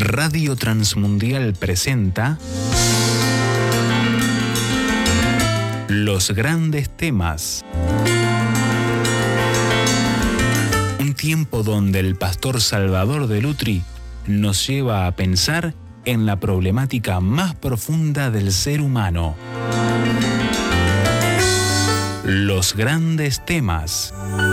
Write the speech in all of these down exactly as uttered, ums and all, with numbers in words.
Radio Transmundial presenta Los Grandes Temas. Un tiempo donde el pastor Salvador de Lutri nos lleva a pensar en la problemática más profunda del ser humano. Los Grandes Temas.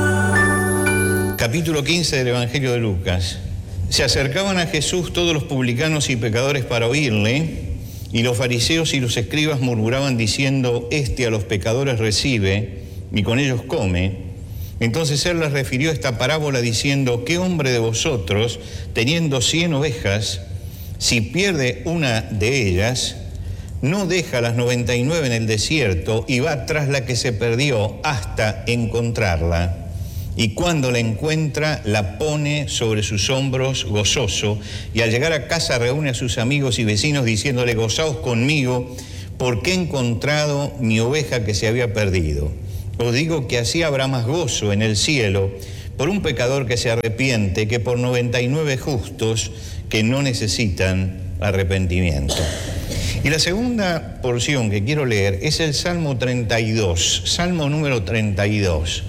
Capítulo quince del Evangelio de Lucas. Se acercaban a Jesús todos los publicanos y pecadores para oírle, y los fariseos y los escribas murmuraban diciendo: Este a los pecadores recibe y con ellos come. Entonces él les refirió esta parábola diciendo: ¿Qué hombre de vosotros, teniendo cien ovejas, si pierde una de ellas, no deja las noventa y nueve en el desierto y va tras la que se perdió hasta encontrarla? Y cuando la encuentra, la pone sobre sus hombros gozoso, y al llegar a casa reúne a sus amigos y vecinos diciéndole: Gozaos conmigo, porque he encontrado mi oveja que se había perdido. Os digo que así habrá más gozo en el cielo por un pecador que se arrepiente que por noventa y nueve justos que no necesitan arrepentimiento. Y la segunda porción que quiero leer es el Salmo treinta y dos, Salmo número treinta y dos.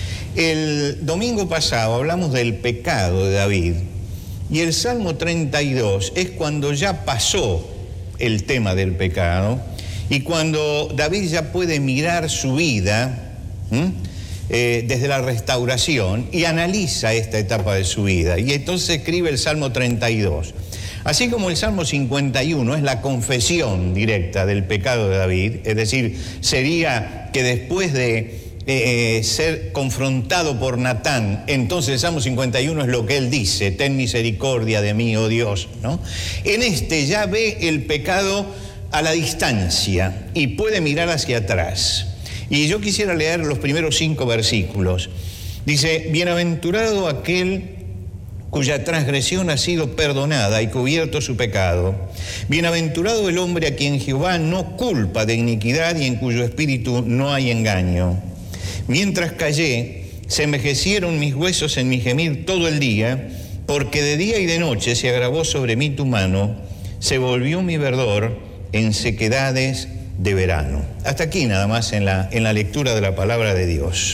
El domingo pasado hablamos del pecado de David, y el Salmo treinta y dos es cuando ya pasó el tema del pecado y cuando David ya puede mirar su vida eh, desde la restauración y analiza esta etapa de su vida, y entonces escribe el Salmo treinta y dos. Así como el Salmo cincuenta y uno es la confesión directa del pecado de David, es decir, sería que después de Eh, ser confrontado por Natán, entonces el Salmo cincuenta y uno es lo que él dice: ten misericordia de mí, oh Dios, ¿no? En este ya ve el pecado a la distancia y puede mirar hacia atrás. Y yo quisiera leer los primeros cinco versículos. Dice: bienaventurado aquel cuya transgresión ha sido perdonada y cubierto su pecado. Bienaventurado el hombre a quien Jehová no culpa de iniquidad y en cuyo espíritu no hay engaño. Mientras callé, se envejecieron mis huesos en mi gemir todo el día, porque de día y de noche se agravó sobre mí tu mano, se volvió mi verdor en sequedades de verano. Hasta aquí nada más en la, en la lectura de la palabra de Dios.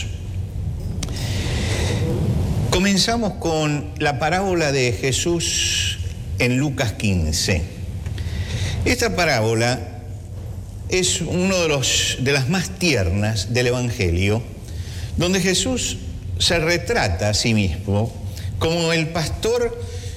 Comenzamos con la parábola de Jesús en Lucas quince. Esta parábola es uno de los de las más tiernas del Evangelio, donde Jesús se retrata a sí mismo como el pastor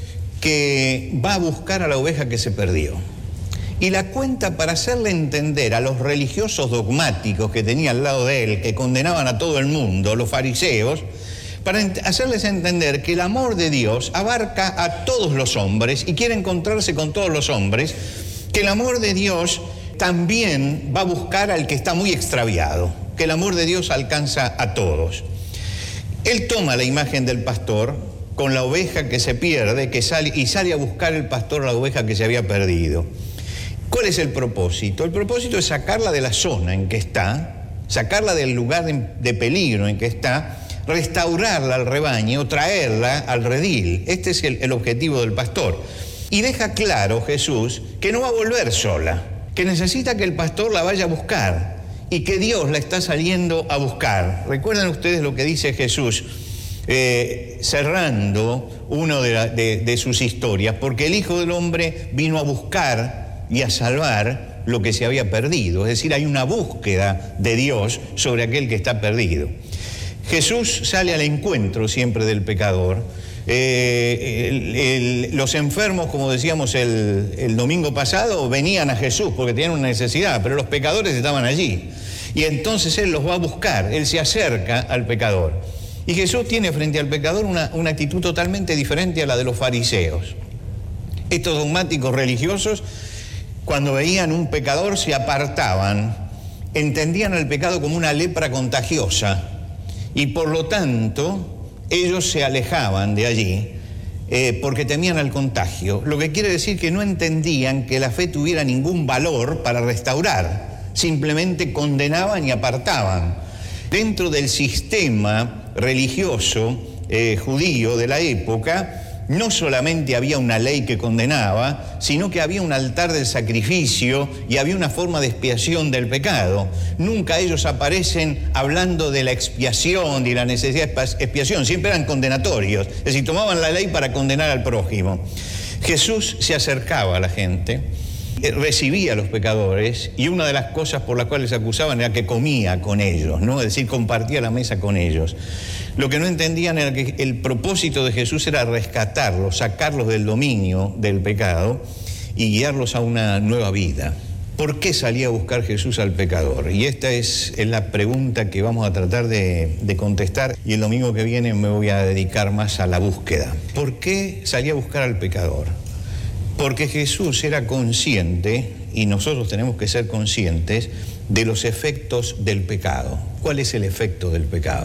que va a buscar a la oveja que se perdió. Y la cuenta para hacerle entender a los religiosos dogmáticos que tenía al lado de él, que condenaban a todo el mundo, los fariseos, para hacerles entender que el amor de Dios abarca a todos los hombres y quiere encontrarse con todos los hombres, que el amor de Dios también va a buscar al que está muy extraviado, que el amor de Dios alcanza a todos. Él toma la imagen del pastor con la oveja que se pierde que sale, y sale a buscar el pastor la oveja que se había perdido. ¿Cuál es el propósito? El propósito es sacarla de la zona en que está, sacarla del lugar de, de peligro en que está, restaurarla al rebaño, traerla al redil. Este es el, el objetivo del pastor. Y deja claro Jesús que no va a volver sola, que necesita que el pastor la vaya a buscar y que Dios la está saliendo a buscar. ¿Recuerdan ustedes lo que dice Jesús eh, cerrando una de, la, de, de sus historias? Porque el Hijo del Hombre vino a buscar y a salvar lo que se había perdido. Es decir, hay una búsqueda de Dios sobre aquel que está perdido. Jesús sale al encuentro siempre del pecador. Eh, el, el, los enfermos, como decíamos el, el domingo pasado, venían a Jesús porque tenían una necesidad, pero los pecadores estaban allí. Y entonces Él los va a buscar, Él se acerca al pecador. Y Jesús tiene frente al pecador una, una actitud totalmente diferente a la de los fariseos. Estos dogmáticos religiosos, cuando veían un pecador, se apartaban, entendían al pecado como una lepra contagiosa, y por lo tanto ellos se alejaban de allí eh, porque temían al contagio, lo que quiere decir que no entendían que la fe tuviera ningún valor para restaurar, simplemente condenaban y apartaban. Dentro del sistema religioso eh, judío de la época, no solamente había una ley que condenaba, sino que había un altar del sacrificio y había una forma de expiación del pecado. Nunca ellos aparecen hablando de la expiación, de la necesidad de expiación, siempre eran condenatorios, es decir, tomaban la ley para condenar al prójimo. Jesús se acercaba a la gente, recibía a los pecadores, y una de las cosas por las cuales se acusaban era que comía con ellos, ¿no? Es decir, compartía la mesa con ellos. Lo que no entendían era que el propósito de Jesús era rescatarlos, sacarlos del dominio del pecado y guiarlos a una nueva vida. ¿Por qué salía a buscar Jesús al pecador? Y esta es, es la pregunta que vamos a tratar de, de contestar, y el domingo que viene me voy a dedicar más a la búsqueda. ¿Por qué salía a buscar al pecador? Porque Jesús era consciente, y nosotros tenemos que ser conscientes, de los efectos del pecado. ¿Cuál es el efecto del pecado?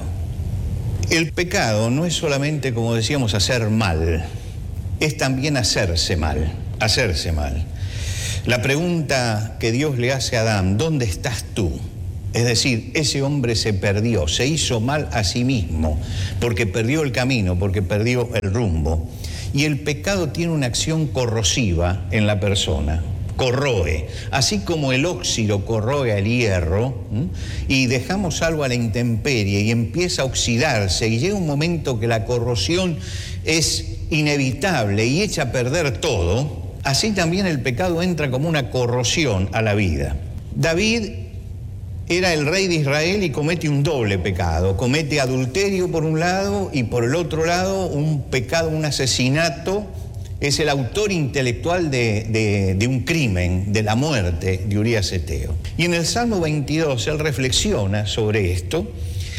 El pecado no es solamente, como decíamos, hacer mal, es también hacerse mal, hacerse mal. La pregunta que Dios le hace a Adán, ¿dónde estás tú? Es decir, ese hombre se perdió, se hizo mal a sí mismo, porque perdió el camino, porque perdió el rumbo. Y el pecado tiene una acción corrosiva en la persona, corroe, así como el óxido corroe al hierro, ¿m? y dejamos algo a la intemperie y empieza a oxidarse, y llega un momento que la corrosión es inevitable y echa a perder todo. Así también el pecado entra como una corrosión a la vida. David era el rey de Israel y comete un doble pecado. Comete adulterio por un lado y por el otro lado un pecado, un asesinato. Es el autor intelectual de, de, de un crimen, de la muerte de Urías Eteo. Y en el Salmo veintidós él reflexiona sobre esto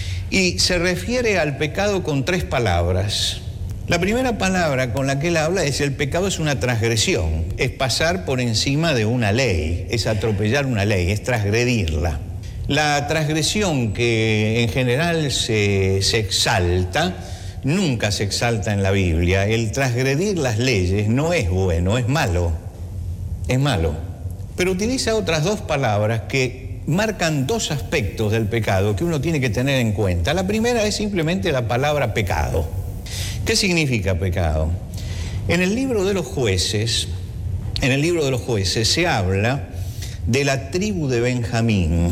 y se refiere al pecado con tres palabras. La primera palabra con la que él habla es: el pecado es una transgresión, es pasar por encima de una ley, es atropellar una ley, es transgredirla. La transgresión que en general se, se exalta, nunca se exalta en la Biblia. El transgredir las leyes no es bueno, es malo, es malo. Pero utiliza otras dos palabras que marcan dos aspectos del pecado que uno tiene que tener en cuenta. La primera es simplemente la palabra pecado. ¿Qué significa pecado? En el libro de los jueces, en el libro de los jueces se habla de la tribu de Benjamín.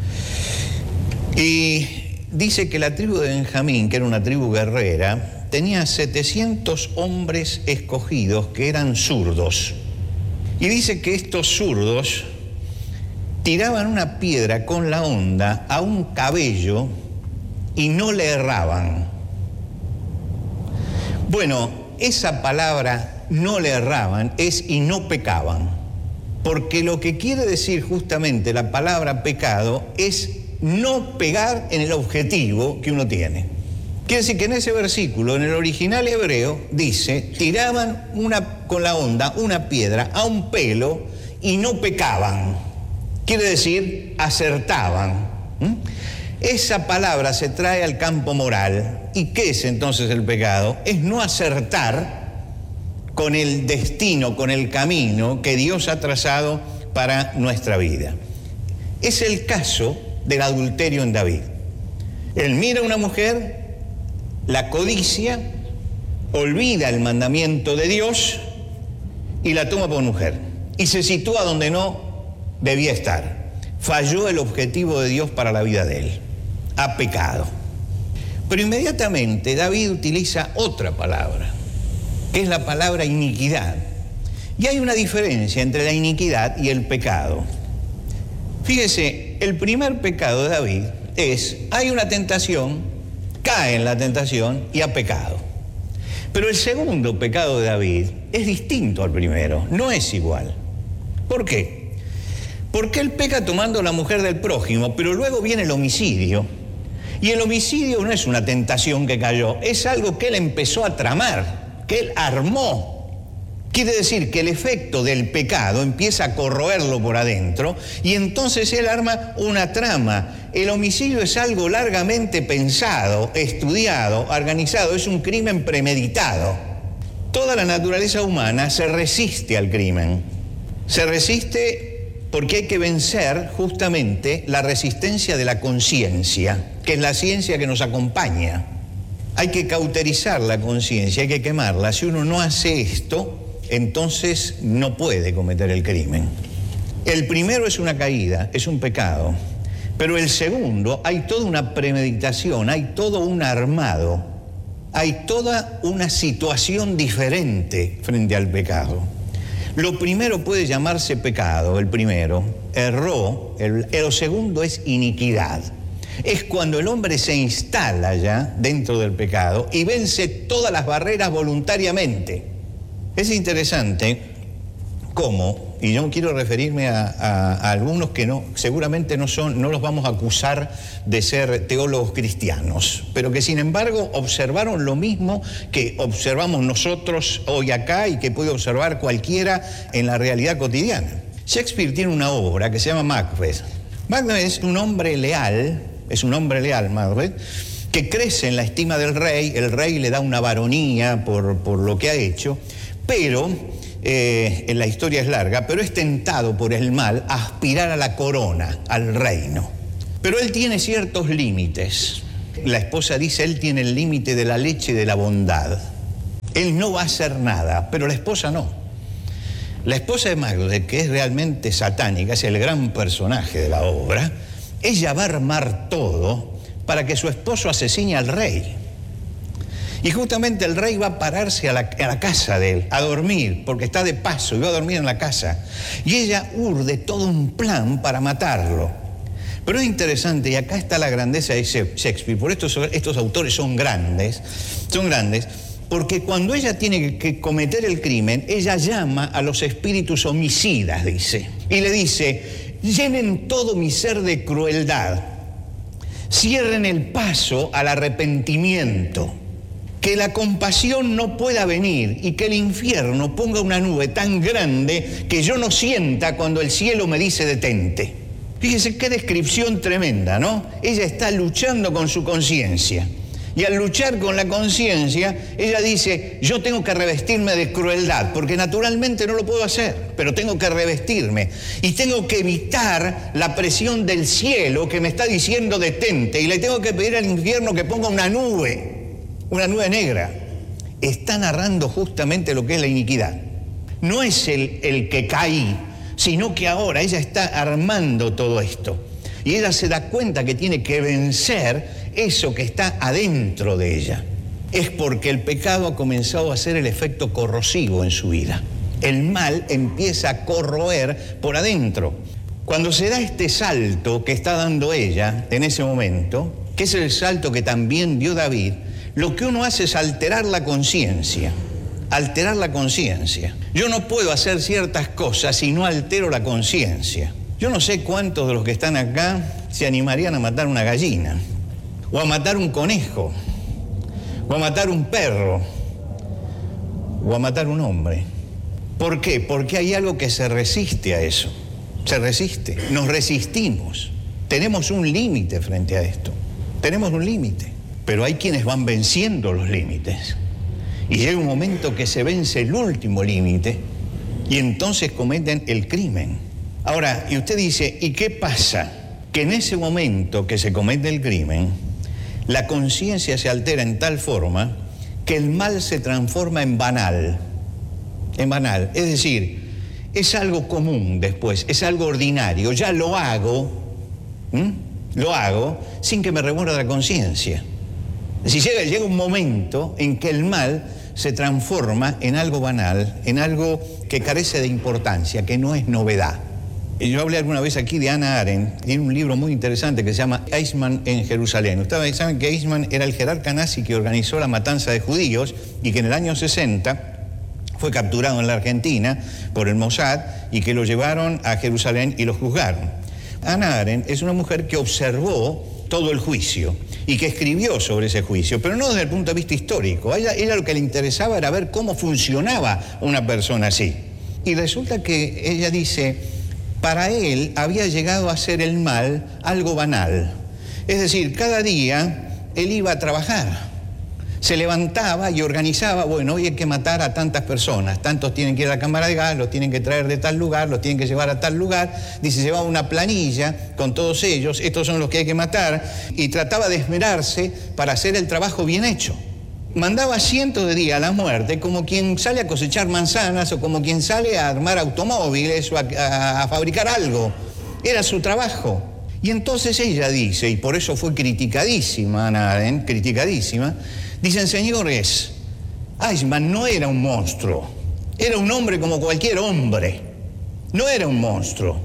Y dice que la tribu de Benjamín, que era una tribu guerrera, tenía setecientos hombres escogidos que eran zurdos. Y dice que estos zurdos tiraban una piedra con la honda a un cabello y no le erraban. Bueno, esa palabra no le erraban es y no pecaban, porque lo que quiere decir justamente la palabra pecado es no pegar en el objetivo que uno tiene. Quiere decir que en ese versículo, en el original hebreo, dice, tiraban una, con la honda una piedra a un pelo y no pecaban. Quiere decir, acertaban. ¿Mm? Esa palabra se trae al campo moral. ¿Y qué es entonces el pecado? Es no acertar con el destino, con el camino que Dios ha trazado para nuestra vida. Es el caso del adulterio en David. Él mira a una mujer, la codicia, olvida el mandamiento de Dios y la toma por mujer. Y se sitúa donde no debía estar. Falló el objetivo de Dios para la vida de él. Ha pecado. Pero inmediatamente David utiliza otra palabra, que es la palabra iniquidad. Y hay una diferencia entre la iniquidad y el pecado. Fíjese, el primer pecado de David es, hay una tentación, cae en la tentación y ha pecado. Pero el segundo pecado de David es distinto al primero, no es igual. ¿Por qué? Porque él peca tomando la mujer del prójimo, pero luego viene el homicidio. Y el homicidio no es una tentación que cayó, es algo que él empezó a tramar, que él armó. Quiere decir que el efecto del pecado empieza a corroerlo por adentro y entonces él arma una trama. El homicidio es algo largamente pensado, estudiado, organizado, es un crimen premeditado. Toda la naturaleza humana se resiste al crimen. Se resiste porque hay que vencer justamente la resistencia de la conciencia, que es la ciencia que nos acompaña. Hay que cauterizar la conciencia, hay que quemarla. Si uno no hace esto, entonces no puede cometer el crimen. El primero es una caída, es un pecado. Pero el segundo, hay toda una premeditación, hay todo un armado, hay toda una situación diferente frente al pecado. Lo primero puede llamarse pecado, el primero, erró, el, el segundo es iniquidad. Es cuando el hombre se instala ya dentro del pecado y vence todas las barreras voluntariamente. Es interesante cómo, y yo quiero referirme a, a, a algunos que no, seguramente no son, no los vamos a acusar de ser teólogos cristianos, pero que sin embargo observaron lo mismo que observamos nosotros hoy acá y que puede observar cualquiera en la realidad cotidiana. Shakespeare tiene una obra que se llama Macbeth. Macbeth es un hombre leal, es un hombre leal, Macbeth, que crece en la estima del rey, el rey le da una baronía por, por lo que ha hecho, pero, eh, en la historia es larga, pero es tentado por el mal a aspirar a la corona, al reino. Pero él tiene ciertos límites. La esposa dice, él tiene el límite de la leche y de la bondad. Él no va a hacer nada, pero la esposa no. La esposa de Macbeth, que es realmente satánica, es el gran personaje de la obra, ella va a armar todo para que su esposo asesine al rey. Y justamente el rey va a pararse a la, a la casa de él, a dormir, porque está de paso y va a dormir en la casa. Y ella urde todo un plan para matarlo. Pero es interesante, y acá está la grandeza de Shakespeare, por estos, estos autores son grandes, son grandes, porque cuando ella tiene que cometer el crimen, ella llama a los espíritus homicidas, dice, y le dice, llenen todo mi ser de crueldad, cierren el paso al arrepentimiento, que la compasión no pueda venir y que el infierno ponga una nube tan grande que yo no sienta cuando el cielo me dice detente. Fíjese qué descripción tremenda, ¿no? Ella está luchando con su conciencia. Y al luchar con la conciencia, ella dice, yo tengo que revestirme de crueldad, porque naturalmente no lo puedo hacer, pero tengo que revestirme. Y tengo que evitar la presión del cielo que me está diciendo detente. Y le tengo que pedir al infierno que ponga una nube, una nube negra. Está narrando justamente lo que es la iniquidad. No es el, el que caí, sino que ahora ella está armando todo esto. Y ella se da cuenta que tiene que vencer eso que está adentro de ella. Es porque el pecado ha comenzado a hacer el efecto corrosivo en su vida. El mal empieza a corroer por adentro. Cuando se da este salto que está dando ella en ese momento, que es el salto que también dio David, lo que uno hace es alterar la conciencia. Alterar la conciencia. Yo no puedo hacer ciertas cosas si no altero la conciencia. Yo no sé cuántos de los que están acá se animarían a matar una gallina, o a matar un conejo, o a matar un perro, o a matar un hombre. ¿Por qué? Porque hay algo que se resiste a eso. Se resiste. Nos resistimos. Tenemos un límite frente a esto. Tenemos un límite. Pero hay quienes van venciendo los límites. Y llega un momento que se vence el último límite y entonces cometen el crimen. Ahora, y usted dice, ¿y qué pasa? Que en ese momento que se comete el crimen, la conciencia se altera en tal forma que el mal se transforma en banal. En banal. Es decir, es algo común después, es algo ordinario. Ya lo hago, ¿m? lo hago sin que me remuerda la conciencia. Si llega, llega un momento en que el mal se transforma en algo banal, en algo que carece de importancia, que no es novedad. Yo hablé alguna vez aquí de Hannah Arendt, tiene un libro muy interesante que se llama Eichmann en Jerusalén. Ustedes saben que Eichmann era el jerarca nazi que organizó la matanza de judíos y que en el año sesenta fue capturado en la Argentina por el Mossad y que lo llevaron a Jerusalén y lo juzgaron. Hannah Arendt es una mujer que observó todo el juicio y que escribió sobre ese juicio, pero no desde el punto de vista histórico. A ella, ella lo que le interesaba era ver cómo funcionaba una persona así. Y resulta que ella dice, para él había llegado a ser el mal algo banal. Es decir, cada día él iba a trabajar, Se levantaba y organizaba, bueno, hoy hay que matar a tantas personas, tantos tienen que ir a la cámara de gas, los tienen que traer de tal lugar, los tienen que llevar a tal lugar, dice, llevaba una planilla con todos ellos, estos son los que hay que matar, y trataba de esmerarse para hacer el trabajo bien hecho. Mandaba cientos de días a la muerte como quien sale a cosechar manzanas o como quien sale a armar automóviles o a, a, a fabricar algo. Era su trabajo. Y entonces ella dice, y por eso fue criticadísima, Hannah Arendt, criticadísima, dicen, señores, Eichmann no era un monstruo, era un hombre como cualquier hombre, no era un monstruo.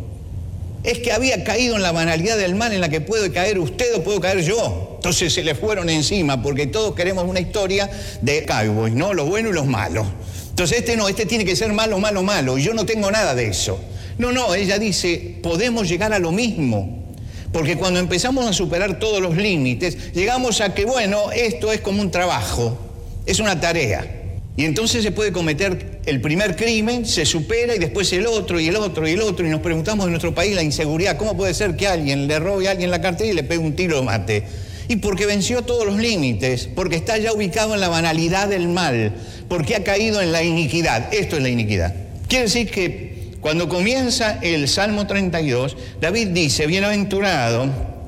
Es que había caído en la banalidad del mal en la que puede caer usted o puedo caer yo. Entonces se le fueron encima, porque todos queremos una historia de cowboys, ¿no? Los buenos y los malos. Entonces este no, este tiene que ser malo, malo, malo, y yo no tengo nada de eso. No, no, ella dice, podemos llegar a lo mismo. Porque cuando empezamos a superar todos los límites, llegamos a que, bueno, esto es como un trabajo, es una tarea. Y entonces se puede cometer el primer crimen, se supera y después el otro y el otro y el otro. Y nos preguntamos en nuestro país la inseguridad, ¿cómo puede ser que alguien le robe a alguien la cartera y le pegue un tiro y lo mate? Y porque venció todos los límites, porque está ya ubicado en la banalidad del mal, porque ha caído en la iniquidad. Esto es la iniquidad. Quiere decir que cuando comienza el Salmo treinta y dos, David dice, bienaventurado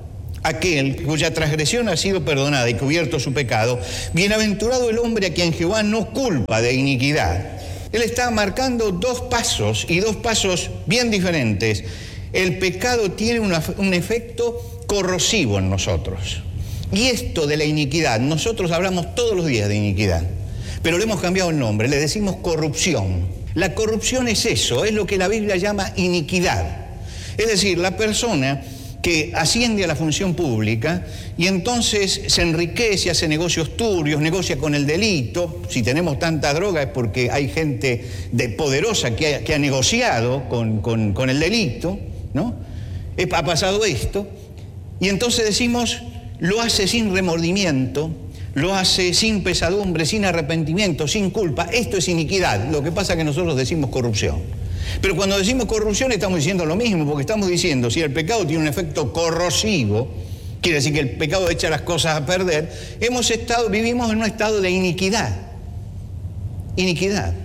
aquel cuya transgresión ha sido perdonada y cubierto su pecado, bienaventurado el hombre a quien Jehová no culpa de iniquidad. Él está marcando dos pasos y dos pasos bien diferentes. El pecado tiene una, un efecto corrosivo en nosotros. Y esto de la iniquidad, nosotros hablamos todos los días de iniquidad, pero le hemos cambiado el nombre, le decimos corrupción. La corrupción es eso, es lo que la Biblia llama iniquidad. Es decir, la persona que asciende a la función pública y entonces se enriquece, hace negocios turbios, negocia con el delito. Si tenemos tanta droga es porque hay gente de poderosa que ha, que ha negociado con, con, con el delito, ¿no? Ha pasado esto. Y entonces decimos, lo hace sin remordimiento, lo hace sin pesadumbre, sin arrepentimiento, sin culpa. Esto es iniquidad. Lo que pasa es que nosotros decimos corrupción. Pero cuando decimos corrupción estamos diciendo lo mismo, porque estamos diciendo, si el pecado tiene un efecto corrosivo, quiere decir que el pecado echa las cosas a perder, hemos estado, vivimos en un estado de iniquidad. Iniquidad.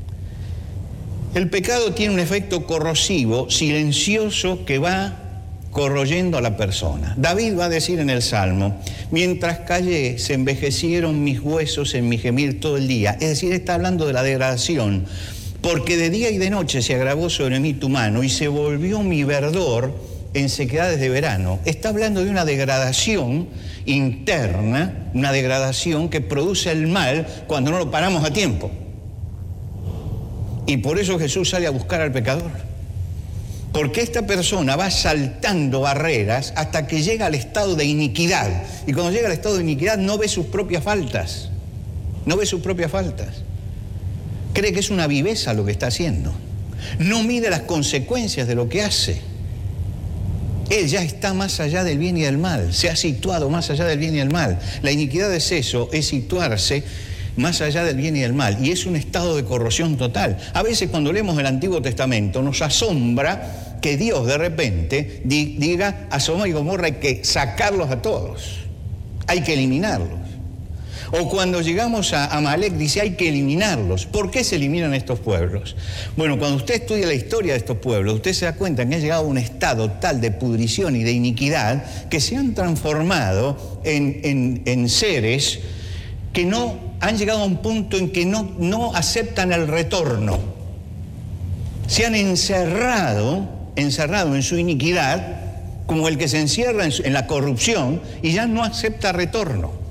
El pecado tiene un efecto corrosivo, silencioso, que va corroyendo a la persona. David va a decir en el Salmo, mientras callé, se envejecieron mis huesos en mi gemir todo el día. Es decir, está hablando de la degradación. Porque de día y de noche se agravó sobre mí tu mano y se volvió mi verdor en sequedades de verano. Está hablando de una degradación interna, una degradación que produce el mal cuando no lo paramos a tiempo. Y por eso Jesús sale a buscar al pecador. Porque esta persona va saltando barreras hasta que llega al estado de iniquidad. Y cuando llega al estado de iniquidad no ve sus propias faltas. No ve sus propias faltas. Cree que es una viveza lo que está haciendo. No mide las consecuencias de lo que hace. Él ya está más allá del bien y del mal. Se ha situado más allá del bien y del mal. La iniquidad es eso, es situarse más allá del bien y del mal. Y es un estado de corrosión total. A veces cuando leemos el Antiguo Testamento nos asombra que Dios de repente di, diga a Sodoma y Gomorra hay que sacarlos a todos. Hay que eliminarlos. O cuando llegamos a Amalek dice hay que eliminarlos. ¿Por qué se eliminan estos pueblos? Bueno, cuando usted estudia la historia de estos pueblos, usted se da cuenta que han llegado a un estado tal de pudrición y de iniquidad que se han transformado en, en, en seres que no han llegado a un punto en que no, no aceptan el retorno. Se han encerrado, encerrado en su iniquidad, como el que se encierra en, su, en la corrupción y ya no acepta retorno.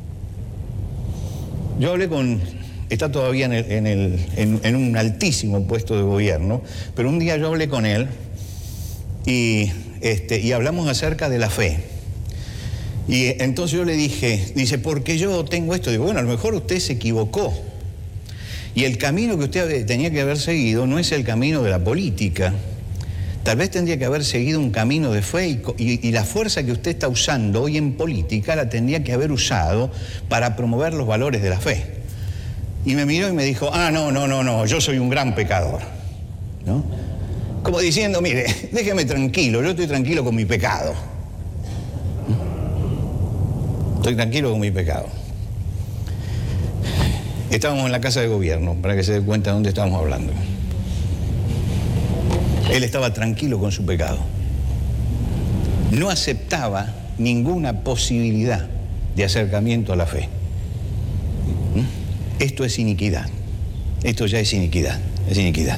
Yo hablé con, está todavía en, el, en, el, en, en un altísimo puesto de gobierno, pero un día yo hablé con él y, este, y hablamos acerca de la fe. Y entonces yo le dije, dice, ¿por qué yo tengo esto? Digo, bueno, a lo mejor usted se equivocó. Y el camino que usted tenía que haber seguido no es el camino de la política. Tal vez tendría que haber seguido un camino de fe y, y, y la fuerza que usted está usando hoy en política la tendría que haber usado para promover los valores de la fe. Y me miró y me dijo, ah, no, no, no, no, yo soy un gran pecador, ¿no? Como diciendo, mire, déjeme tranquilo, yo estoy tranquilo con mi pecado. Estoy tranquilo con mi pecado. Estábamos en la casa de gobierno, para que se dé cuenta de dónde estábamos hablando. Él estaba tranquilo con su pecado. No aceptaba ninguna posibilidad de acercamiento a la fe. ¿Mm? Esto es iniquidad. Esto ya es iniquidad. Es iniquidad.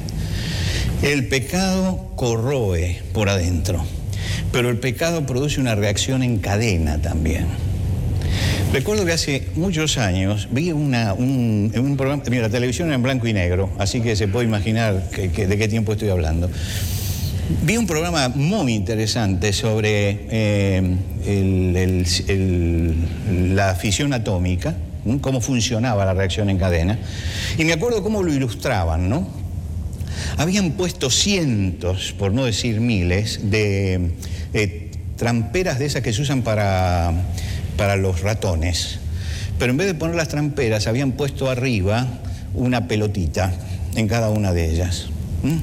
El pecado corroe por adentro, pero el pecado produce una reacción en cadena también. Recuerdo que hace muchos años vi una, un, un programa, mira, la televisión era en blanco y negro, así que se puede imaginar que, que, de qué tiempo estoy hablando. Vi un programa muy interesante sobre eh, el, el, el, la fisión atómica, ¿no? Cómo funcionaba la reacción en cadena, y me acuerdo cómo lo ilustraban, ¿no? Habían puesto cientos, por no decir miles, de eh, tramperas de esas que se usan para... para los ratones, pero en vez de poner las tramperas habían puesto arriba una pelotita en cada una de ellas. ¿Mm?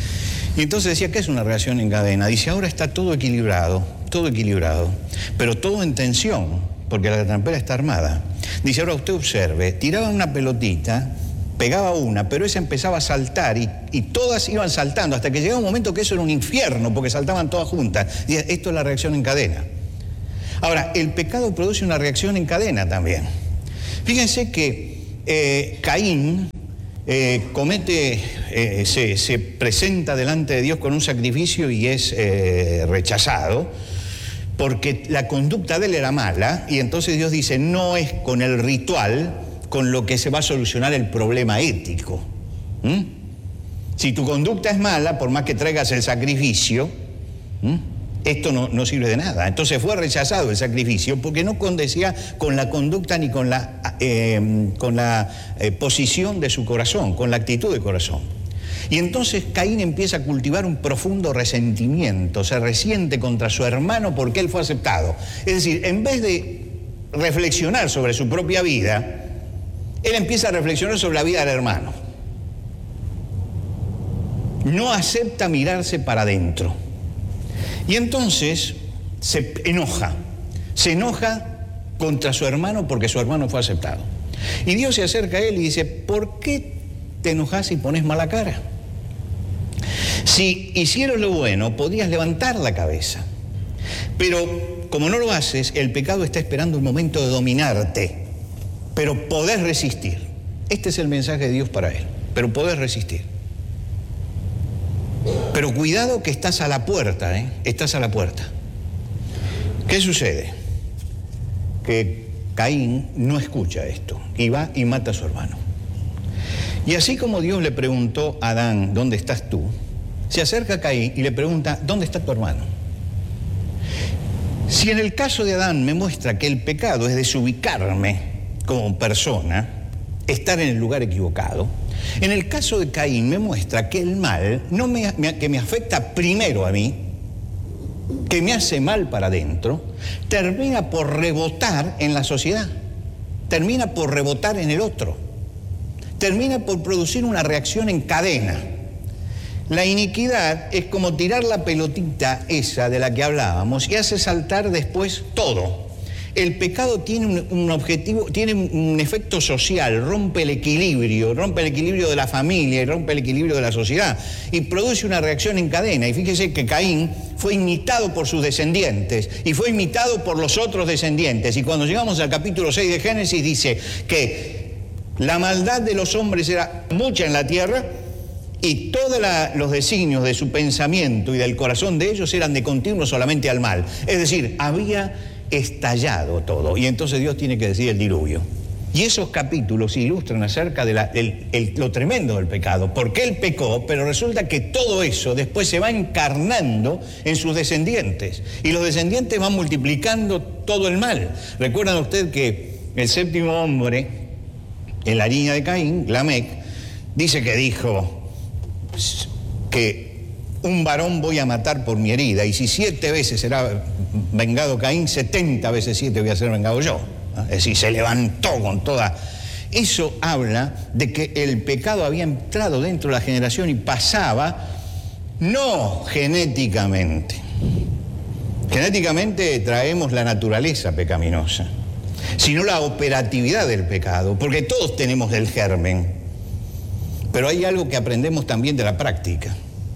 Y entonces decía, ¿qué es una reacción en cadena? Dice, ahora está todo equilibrado, todo equilibrado, pero todo en tensión, porque la trampera está armada. Dice, ahora usted observe, tiraban una pelotita, pegaba una, pero esa empezaba a saltar y, y todas iban saltando, hasta que llegaba un momento que eso era un infierno, porque saltaban todas juntas. Dice, esto es la reacción en cadena. Ahora, el pecado produce una reacción en cadena también. Fíjense que eh, Caín eh, comete, eh, se, se presenta delante de Dios con un sacrificio y es eh, rechazado, porque la conducta de él era mala, y entonces Dios dice, no es con el ritual con lo que se va a solucionar el problema ético. ¿Mm? Si tu conducta es mala, por más que traigas el sacrificio, ¿Mm? esto no, no sirve de nada. Entonces fue rechazado el sacrificio porque no condecía con la conducta ni con la, eh, con la eh, posición de su corazón, con la actitud de corazón. Y entonces Caín empieza a cultivar un profundo resentimiento, se resiente contra su hermano porque él fue aceptado. Es decir, en vez de reflexionar sobre su propia vida, él empieza a reflexionar sobre la vida del hermano. No acepta mirarse para adentro. Y entonces se enoja, se enoja contra su hermano porque su hermano fue aceptado. Y Dios se acerca a él y dice, ¿por qué te enojas y pones mala cara? Si hicieras lo bueno, podrías levantar la cabeza. Pero como no lo haces, el pecado está esperando un momento de dominarte. Pero podés resistir. Este es el mensaje de Dios para él. Pero podés resistir. Pero cuidado que estás a la puerta, ¿eh? Estás a la puerta. ¿Qué sucede? Que Caín no escucha esto y va y mata a su hermano. Y así como Dios le preguntó a Adán, ¿dónde estás tú?, se acerca a Caín y le pregunta, ¿dónde está tu hermano? Si en el caso de Adán me muestra que el pecado es desubicarme como persona, estar en el lugar equivocado, en el caso de Caín me muestra que el mal no me, me, que me afecta primero a mí, que me hace mal para adentro, termina por rebotar en la sociedad, termina por rebotar en el otro, termina por producir una reacción en cadena. La iniquidad es como tirar la pelotita esa de la que hablábamos y hace saltar después todo. El pecado tiene un, un objetivo, tiene un efecto social, rompe el equilibrio, rompe el equilibrio de la familia y rompe el equilibrio de la sociedad y produce una reacción en cadena. Y fíjese que Caín fue imitado por sus descendientes y fue imitado por los otros descendientes. Y cuando llegamos al capítulo seis de Génesis dice que la maldad de los hombres era mucha en la tierra y todos los designios de su pensamiento y del corazón de ellos eran de continuo solamente al mal. Es decir, había estallado todo. Y entonces Dios tiene que decir el diluvio. Y esos capítulos ilustran acerca de la, el, el, lo tremendo del pecado. Porque él pecó, pero resulta que todo eso después se va encarnando en sus descendientes. Y los descendientes van multiplicando todo el mal. Recuerdan ustedes que el séptimo hombre, en la línea de Caín, Lamec, dice que dijo que un varón voy a matar por mi herida, y si siete veces será vengado Caín, setenta veces siete voy a ser vengado yo. Es decir, se levantó con toda... Eso habla de que el pecado había entrado dentro de la generación y pasaba, no genéticamente. Genéticamente traemos la naturaleza pecaminosa, sino la operatividad del pecado, porque todos tenemos el germen, pero hay algo que aprendemos también de la práctica.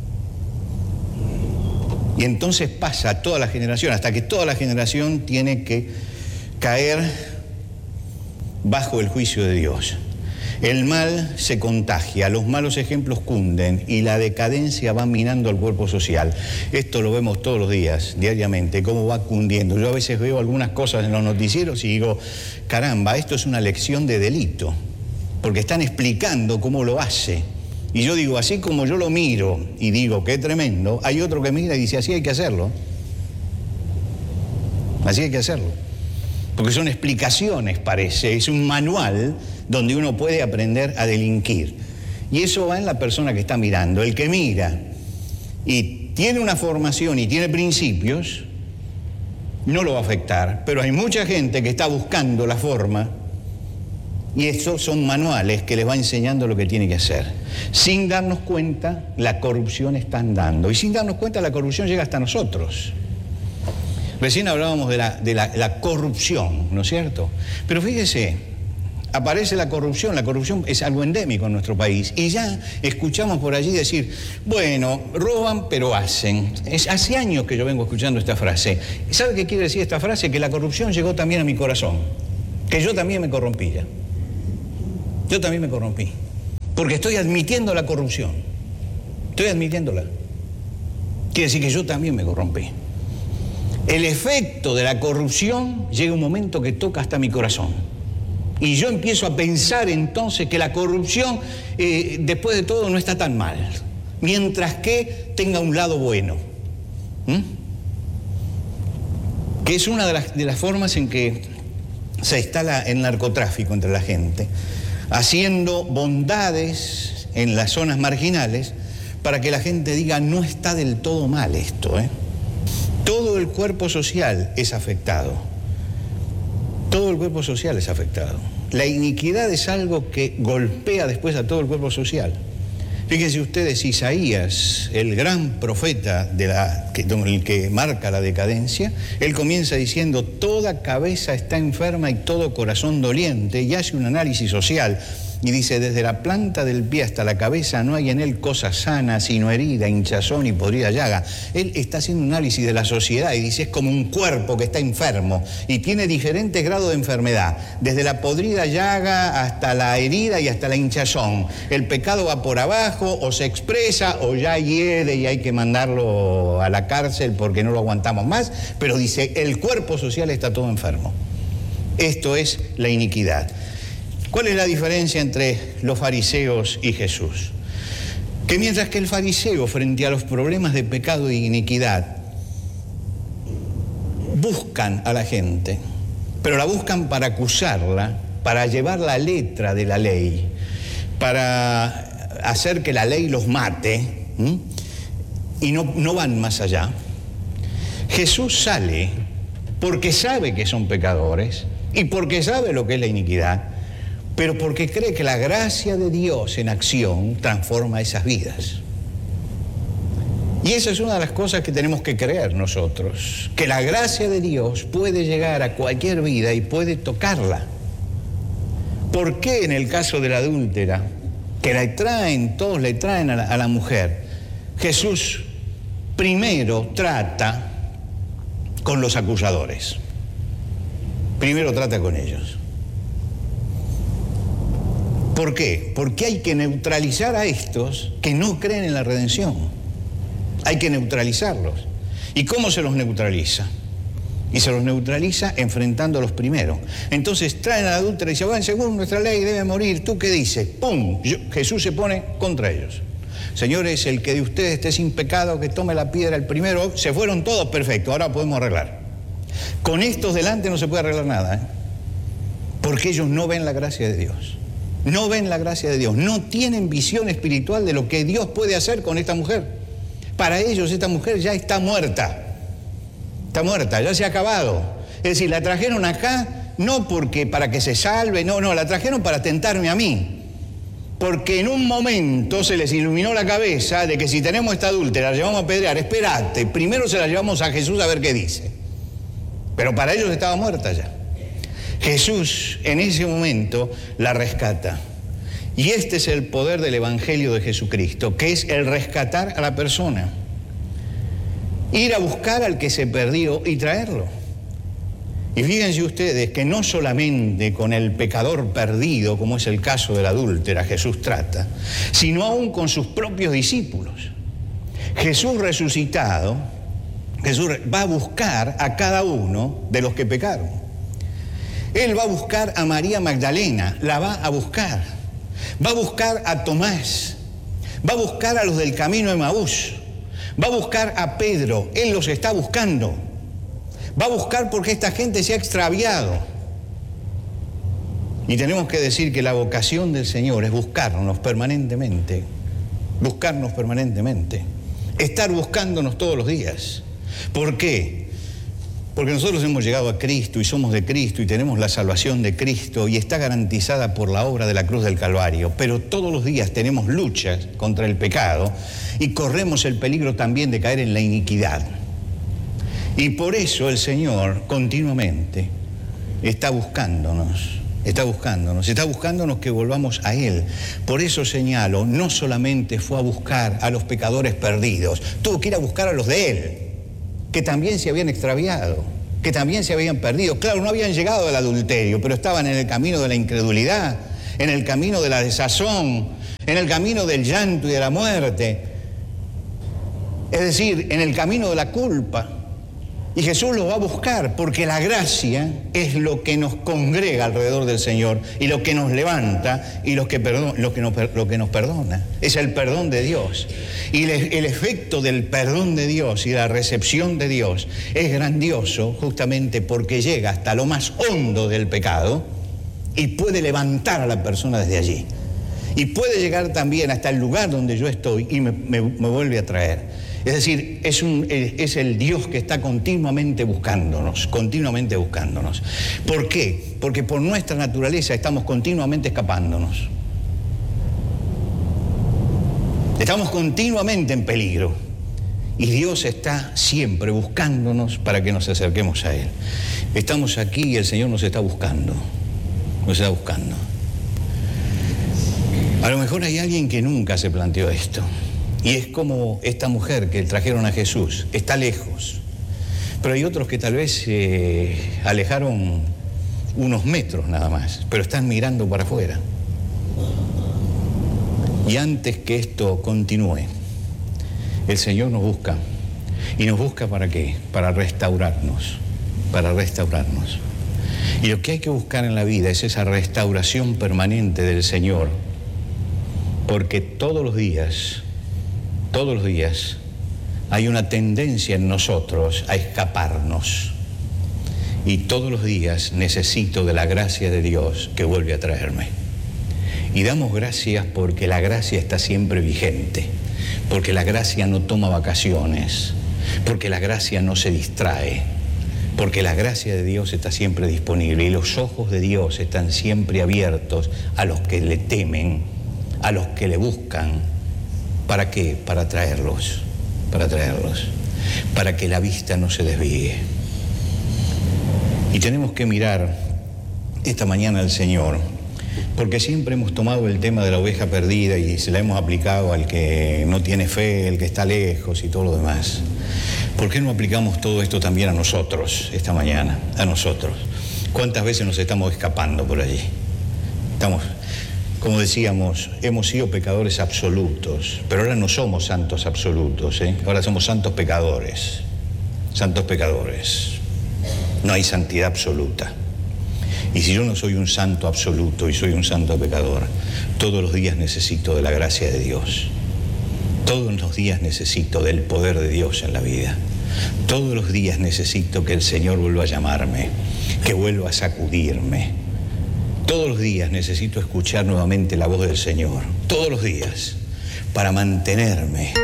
Y entonces pasa a toda la generación, hasta que toda la generación tiene que caer bajo el juicio de Dios. El mal se contagia, los malos ejemplos cunden y la decadencia va minando al cuerpo social. Esto lo vemos todos los días, diariamente, cómo va cundiendo. Yo a veces veo algunas cosas en los noticieros y digo, caramba, esto es una lección de delito, porque están explicando cómo lo hace. Y yo digo, así como yo lo miro y digo, qué tremendo, hay otro que mira y dice, así hay que hacerlo. Así hay que hacerlo. Porque son explicaciones, parece, es un manual donde uno puede aprender a delinquir. Y eso va en la persona que está mirando. El que mira y tiene una formación y tiene principios, no lo va a afectar. Pero hay mucha gente que está buscando la forma y estos son manuales que les va enseñando lo que tiene que hacer. Sin darnos cuenta, la corrupción está andando. Y sin darnos cuenta, la corrupción llega hasta nosotros. Recién hablábamos de la, de la, la corrupción, ¿no es cierto? Pero fíjese, aparece la corrupción, la corrupción es algo endémico en nuestro país. Y ya escuchamos por allí decir, bueno, roban pero hacen. Es, hace años que yo vengo escuchando esta frase. ¿Sabe qué quiere decir esta frase? Que la corrupción llegó también a mi corazón. Que yo también me corrompía. Yo también me corrompí. Porque estoy admitiendo la corrupción. Estoy admitiéndola. Quiere decir que yo también me corrompí. El efecto de la corrupción llega un momento que toca hasta mi corazón. Y yo empiezo a pensar entonces que la corrupción, eh, después de todo, no está tan mal. Mientras que tenga un lado bueno. ¿Mm? Que es una de las, de las formas en que se instala el narcotráfico entre la gente. Haciendo bondades en las zonas marginales para que la gente diga, no está del todo mal esto, ¿eh? Todo el cuerpo social es afectado. Todo el cuerpo social es afectado. La iniquidad es algo que golpea después a todo el cuerpo social. Fíjense ustedes, Isaías, el gran profeta de la, que, el que marca la decadencia, él comienza diciendo, toda cabeza está enferma y todo corazón doliente, y hace un análisis social. Y dice, desde la planta del pie hasta la cabeza no hay en él cosa sana, sino herida, hinchazón y podrida llaga. Él está haciendo un análisis de la sociedad y dice, es como un cuerpo que está enfermo y tiene diferentes grados de enfermedad, desde la podrida llaga hasta la herida y hasta la hinchazón. El pecado va por abajo, o se expresa, o ya hiede y hay que mandarlo a la cárcel porque no lo aguantamos más, pero dice, el cuerpo social está todo enfermo. Esto es la iniquidad. ¿Cuál es la diferencia entre los fariseos y Jesús? Que mientras que el fariseo, frente a los problemas de pecado e iniquidad, buscan a la gente, pero la buscan para acusarla, para llevar la letra de la ley, para hacer que la ley los mate, ¿m? y no, no van más allá. Jesús sale porque sabe que son pecadores y porque sabe lo que es la iniquidad, pero porque cree que la gracia de Dios en acción transforma esas vidas. Y esa es una de las cosas que tenemos que creer nosotros, que la gracia de Dios puede llegar a cualquier vida y puede tocarla. ¿Por qué en el caso de la adúltera, que la traen, todos le traen a la, a la mujer, Jesús primero trata con los acusadores? Primero trata con ellos. ¿Por qué? Porque hay que neutralizar a estos que no creen en la redención. Hay que neutralizarlos. ¿Y cómo se los neutraliza? Y se los neutraliza enfrentándolos primero. Entonces traen a la adúltera y dicen, bueno, según nuestra ley debe morir. ¿Tú qué dices? ¡Pum! Yo, Jesús se pone contra ellos. Señores, el que de ustedes esté sin pecado, que tome la piedra el primero. Se fueron todos, perfecto, ahora podemos arreglar. Con estos delante no se puede arreglar nada, ¿eh? Porque ellos no ven la gracia de Dios. No ven la gracia de Dios, no tienen visión espiritual de lo que Dios puede hacer con esta mujer. Para ellos esta mujer ya está muerta, está muerta, ya se ha acabado. Es decir, la trajeron acá no porque para que se salve, no, no, la trajeron para tentarme a mí. Porque en un momento se les iluminó la cabeza de que si tenemos esta adúltera, la llevamos a apedrear, espérate, primero se la llevamos a Jesús a ver qué dice. Pero para ellos estaba muerta ya. Jesús en ese momento la rescata. Y este es el poder del Evangelio de Jesucristo, que es el rescatar a la persona. Ir a buscar al que se perdió y traerlo. Y fíjense ustedes que no solamente con el pecador perdido, como es el caso de la adúltera, Jesús trata, sino aún con sus propios discípulos. Jesús resucitado, Jesús va a buscar a cada uno de los que pecaron. Él va a buscar a María Magdalena, la va a buscar. Va a buscar a Tomás, va a buscar a los del camino de Emaús, va a buscar a Pedro, Él los está buscando. Va a buscar porque esta gente se ha extraviado. Y tenemos que decir que la vocación del Señor es buscarnos permanentemente, buscarnos permanentemente, estar buscándonos todos los días. ¿Por qué? Porque nosotros hemos llegado a Cristo y somos de Cristo y tenemos la salvación de Cristo y está garantizada por la obra de la cruz del Calvario, pero todos los días tenemos luchas contra el pecado y corremos el peligro también de caer en la iniquidad. Y por eso el Señor continuamente está buscándonos, está buscándonos, está buscándonos que volvamos a Él. Por eso señalo, no solamente fue a buscar a los pecadores perdidos, tuvo que ir a buscar a los de Él, que también se habían extraviado, que también se habían perdido. Claro, no habían llegado al adulterio, pero estaban en el camino de la incredulidad, en el camino de la desazón, en el camino del llanto y de la muerte, es decir, en el camino de la culpa. Y Jesús los va a buscar porque la gracia es lo que nos congrega alrededor del Señor y lo que nos levanta y lo que, perdona, lo que, nos, lo que nos perdona. Es el perdón de Dios. Y el, el efecto del perdón de Dios y la recepción de Dios es grandioso justamente porque llega hasta lo más hondo del pecado y puede levantar a la persona desde allí. Y puede llegar también hasta el lugar donde yo estoy y me, me, me vuelve a traer. Es decir, es, un, es el Dios que está continuamente buscándonos, continuamente buscándonos. ¿Por qué? Porque por nuestra naturaleza estamos continuamente escapándonos. Estamos continuamente en peligro. Y Dios está siempre buscándonos para que nos acerquemos a Él. Estamos aquí y el Señor nos está buscando. Nos está buscando. A lo mejor hay alguien que nunca se planteó esto. Y es como esta mujer que trajeron a Jesús, está lejos. Pero hay otros que tal vez se eh, alejaron unos metros nada más, pero están mirando para afuera. Y antes que esto continúe, el Señor nos busca. ¿Y nos busca para qué? Para restaurarnos, para restaurarnos. Y lo que hay que buscar en la vida es esa restauración permanente del Señor, porque todos los días... Todos los días hay una tendencia en nosotros a escaparnos. Y todos los días necesito de la gracia de Dios que vuelve a traerme. Y damos gracias porque la gracia está siempre vigente, porque la gracia no toma vacaciones, porque la gracia no se distrae, porque la gracia de Dios está siempre disponible y los ojos de Dios están siempre abiertos a los que le temen, a los que le buscan. ¿Para qué? Para traerlos, para traerlos, para que la vista no se desvíe. Y tenemos que mirar esta mañana al Señor, porque siempre hemos tomado el tema de la oveja perdida y se la hemos aplicado al que no tiene fe, el que está lejos y todo lo demás. ¿Por qué no aplicamos todo esto también a nosotros esta mañana, a nosotros? ¿Cuántas veces nos estamos escapando por allí? Estamos... Como decíamos, hemos sido pecadores absolutos, pero ahora no somos santos absolutos, ¿eh? Ahora somos santos pecadores, santos pecadores. No hay santidad absoluta. Y si yo no soy un santo absoluto y soy un santo pecador, todos los días necesito de la gracia de Dios. Todos los días necesito del poder de Dios en la vida. Todos los días necesito que el Señor vuelva a llamarme, que vuelva a sacudirme. Todos los días necesito escuchar nuevamente la voz del Señor, todos los días, para mantenerme.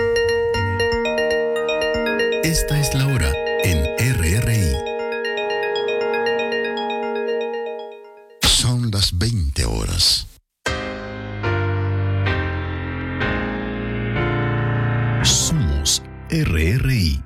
Esta es la hora en R R I. Son las veinte horas. Somos R R I.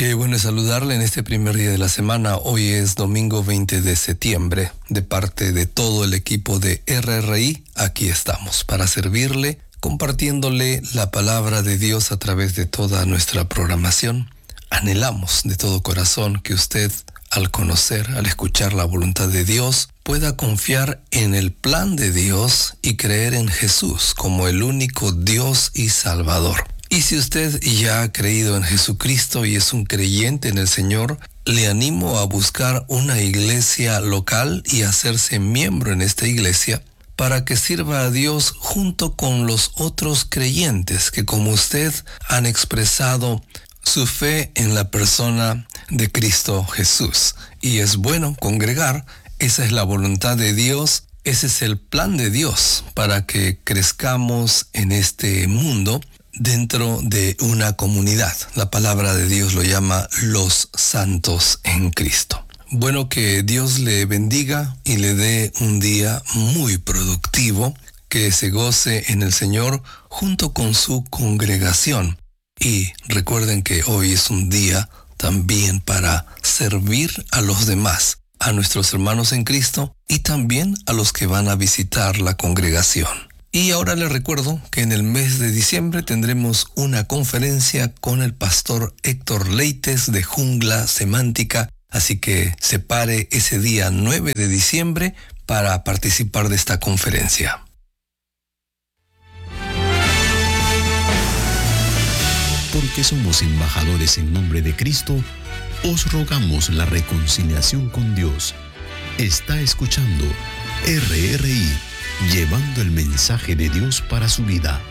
Qué bueno saludarle en este primer día de la semana. Hoy es domingo veinte de septiembre. De parte de todo el equipo de R R I, aquí estamos para servirle, compartiéndole la palabra de Dios a través de toda nuestra programación. Anhelamos de todo corazón que usted, al conocer, al escuchar la voluntad de Dios, pueda confiar en el plan de Dios y creer en Jesús como el único Dios y Salvador. Y si usted ya ha creído en Jesucristo y es un creyente en el Señor, le animo a buscar una iglesia local y hacerse miembro en esta iglesia para que sirva a Dios junto con los otros creyentes que, como usted, han expresado su fe en la persona de Cristo Jesús. Y es bueno congregar, esa es la voluntad de Dios, ese es el plan de Dios para que crezcamos en este mundo dentro de una comunidad. La palabra de Dios lo llama los santos en Cristo. Bueno, que Dios le bendiga y le dé un día muy productivo, que se goce en el Señor junto con su congregación. Y recuerden que hoy es un día también para servir a los demás, a nuestros hermanos en Cristo y también a los que van a visitar la congregación. Y ahora les recuerdo que en el mes de diciembre tendremos una conferencia con el pastor Héctor Leites de Jungla Semántica, así que separe ese día nueve de diciembre para participar de esta conferencia. Porque somos embajadores en nombre de Cristo, os rogamos la reconciliación con Dios. Está escuchando R R I, llevando el mensaje de Dios para su vida.